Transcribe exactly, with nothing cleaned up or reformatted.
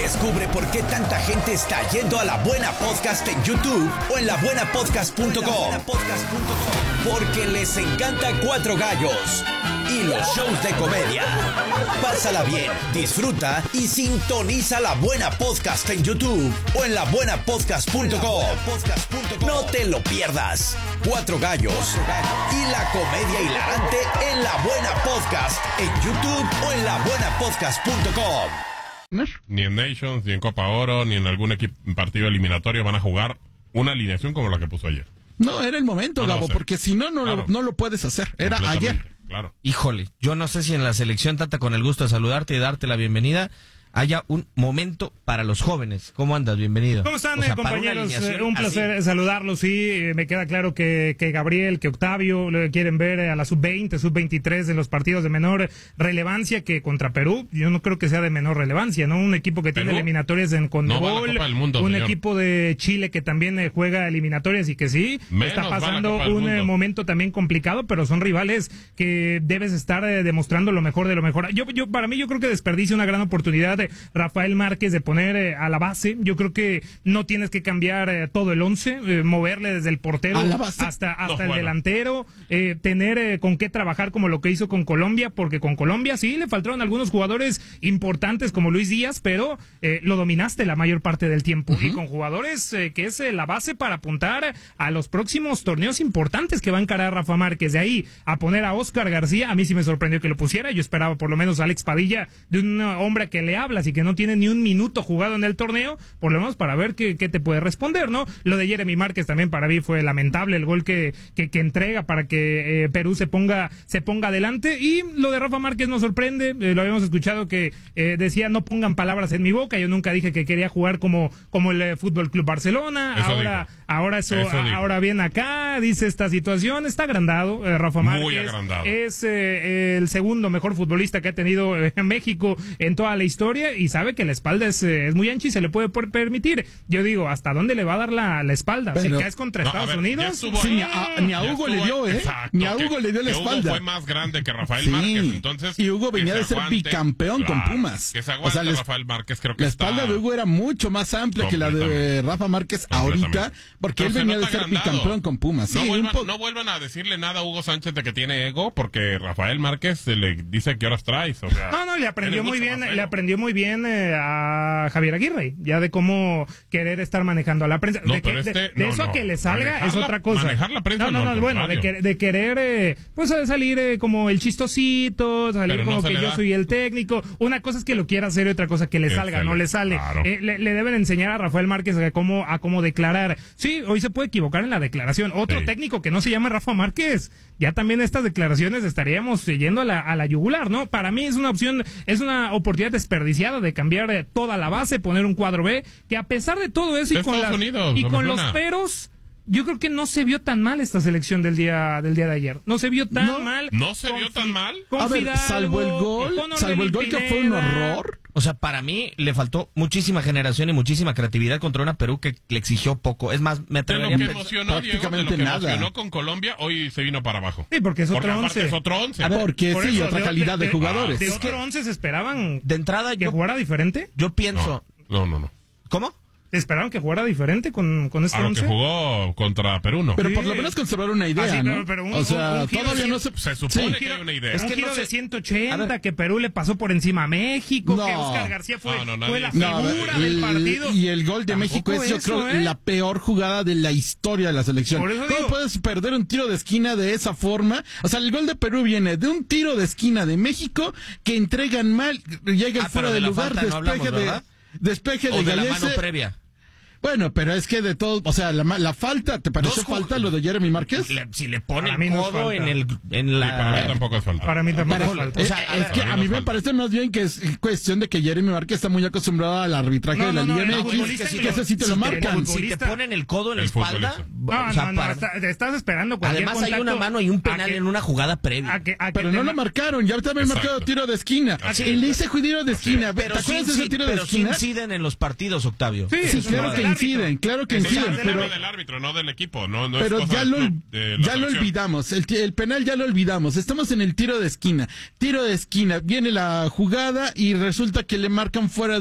Descubre por qué tanta gente está yendo a La Buena Podcast en YouTube o en la buena podcast punto com. Porque les encanta Cuatro Gallos y los shows de comedia. Pásala bien, disfruta y sintoniza La Buena Podcast en YouTube o en la buena podcast punto com. No te lo pierdas. Cuatro Gallos y la comedia hilarante en La Buena Podcast en YouTube o en la buena podcast punto com. Ni en Nations, ni en Copa Oro, ni en algún equipo, partido eliminatorio van a jugar una alineación como la que puso ayer. No, era el momento, no, Gabo, no, porque si no, no, claro. lo, no lo puedes hacer. Era ayer. Claro. Híjole, yo no sé si en la selección, Tata, con el gusto de saludarte y darte la bienvenida, haya un momento para los jóvenes. ¿Cómo andas? Bienvenido. ¿Cómo están, o sea, compañeros? Eh, un placer así. saludarlos. Sí, eh, me queda claro que, que Gabriel, que Octavio lo quieren ver a la sub veinte, sub veintitrés en los partidos de menor relevancia que contra Perú. Yo no creo que sea de menor relevancia, ¿no? Un equipo que ¿Perú? tiene eliminatorias en Conmebol, no mundo, un señor. equipo de Chile que también eh, juega eliminatorias y que sí, Menos está pasando un eh, momento también complicado, pero son rivales que debes estar eh, demostrando lo mejor de lo mejor. Yo, yo, para mí, yo creo que desperdicia una gran oportunidad Rafael Márquez de poner eh, a la base. Yo creo que no tienes que cambiar eh, todo el once, eh, moverle desde el portero hasta, hasta no, el bueno. delantero, eh, tener eh, con qué trabajar como lo que hizo con Colombia, porque con Colombia sí le faltaron algunos jugadores importantes como Luis Díaz, pero eh, lo dominaste la mayor parte del tiempo. Uh-huh. Y con jugadores eh, que es eh, la base para apuntar a los próximos torneos importantes que va a encarar Rafa Márquez. De ahí a poner a Oscar García, a mí sí me sorprendió que lo pusiera. Yo esperaba por lo menos a Alex Padilla, de un hombre que le habla y que no tiene ni un minuto jugado en el torneo, por lo menos para ver qué, qué te puede responder, ¿no? Lo de Jeremy Márquez también para mí fue lamentable, el gol que, que, que entrega para que eh, Perú se ponga, se ponga adelante, y lo de Rafa Márquez nos sorprende, eh, lo habíamos escuchado que eh, decía no pongan palabras en mi boca, yo nunca dije que quería jugar como, como el eh, Fútbol Club Barcelona, eso ahora, dijo. ahora eso, eso a, ahora viene acá, dice esta situación, está agrandado, eh, Rafa Márquez. Muy agrandado. Es eh, el segundo mejor futbolista que ha tenido eh, México en toda la historia, y sabe que la espalda es, es muy ancha y se le puede permitir. Yo digo, ¿hasta dónde le va a dar la, la espalda? Pero, si caes contra no, Estados ver, Unidos. Estuvo, sí, ni a, ni a Hugo le dio, ¿eh? Exacto, ni a Hugo que, le dio la espalda. Hugo fue más grande que Rafael sí, Márquez, entonces. Y Hugo venía de ser aguante, bicampeón claro, con Pumas. Que se aguante, o sea, Rafael Márquez, creo que la espalda está de Hugo era mucho más amplia que la de Rafa Márquez ahorita, porque él venía de ser agrandado. bicampeón con Pumas. No, sí, vuelvan, po- no vuelvan a decirle nada a Hugo Sánchez de que tiene ego, porque Rafael Márquez se le dice que horas traes, o sea. No, no, le aprendió muy bien, le aprendió muy bien eh, a Javier Aguirre, ya de cómo querer estar manejando a la prensa. No, de que, pero este, de, de no, eso no. a que le salga manejar es la, otra cosa. Manejar la prensa no, no, no, no bueno, de, que, de querer, eh, pues salir eh, como el chistosito, salir pero como no que yo da. soy el técnico. Una cosa es que lo quiera hacer y otra cosa que le que salga, no le sale. Claro. Eh, le, le deben enseñar a Rafael Márquez a cómo, a cómo declarar. Sí, hoy se puede equivocar en la declaración. Otro sí. técnico que no se llama Rafa Márquez, ya también estas declaraciones estaríamos yendo a la, a la yugular, ¿no? Para mí es una opción, es una oportunidad desperdiciada de cambiar eh, toda la base, poner un cuadro B, que a pesar de todo eso y con, las, Unidos, y con los peros, yo creo que no se vio tan mal esta selección del día del día de ayer. No se vio tan no, mal. No se vio tan mal. A ver, Fidalgo, salvo el gol, salvo el gol que fue un horror. O sea, para mí le faltó muchísima generación y muchísima creatividad contra una Perú que le exigió poco. Es más, me atrevería a pensar. Emocionó, prácticamente Diego, de lo que nada. Emocionó con Colombia, hoy se vino para abajo. Sí, porque es otro porque once. Es otro once. Porque Por sí, eso, otra de, calidad de, de, de jugadores. De otro once se esperaban de entrada que yo, jugara diferente. Yo pienso. No, no, no. no. ¿Cómo? Esperaban que jugara diferente con, con este a lo once. que jugó contra Perú, ¿no? Pero sí. por lo menos conservar una idea, Así, ¿no? Pero, pero un, o sea, un, un todavía no se... Se supone sí. que hay una idea. Es que un giro no se... de ciento ochenta, que Perú le pasó por encima a México, no. que Oscar García fue, no, no, fue la no, figura el, del partido. Y el gol de Tampoco México es, yo eso, creo, ¿eh? la peor jugada de la historia de la selección. ¿Cómo digo? puedes perder un tiro de esquina de esa forma? O sea, el gol de Perú viene de un tiro de esquina de México que entregan mal, llega ah, fuera de, de lugar, despeje, no hablamos, de, despeje de o de Gallese. la mano previa. Bueno, pero es que de todo, o sea, la, la falta, ¿te pareció falta lo de Jeremy Márquez? Le, si le pone el codo no en el en la sí, para mí tampoco es falta. Para mí tampoco para, es falta. O sea, es, es que a mí me parece más bien que es cuestión de que Jeremy Márquez está muy acostumbrado al arbitraje no, de la no, Liga no, M X, que, si, que eso sí te si lo marcan. Si te ponen el codo en la espalda, no, o sea, no, no, para... está, estás esperando cualquier Además hay una mano y un penal que, en una jugada previa. A que, a que pero no lo marcaron, ya también marcado tiro de esquina. Y le hice tiro de esquina. ¿Te acuerdas de ese tiro de esquina? Pero sí inciden en los partidos, Octavio. Sí, claro que inciden, claro que inciden, pero del árbitro, no del equipo, no, no pero es ya lo ya lo selección. olvidamos, el, el penal ya lo olvidamos, estamos en el tiro de esquina, tiro de esquina, viene la jugada y resulta que le marcan fuera